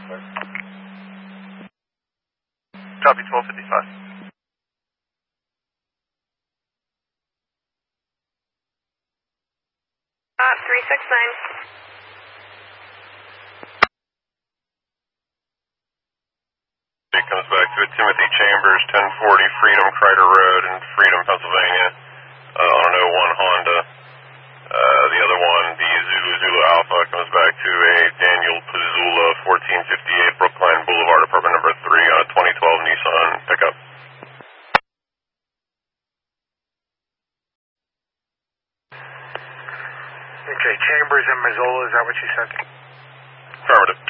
Copy 1255. 369. It comes back to Timothy Chambers, 1040 Freedom Crider Road in Freedom, Pennsylvania, on an 01 Honda. The other one, the Zulu Alpha, comes back to a Daniel Pazula, 1458 Brookline Boulevard, apartment number 3, on a 2012 Nissan pickup. Okay, Chambers and Mazzola, is that what you said? Affirmative.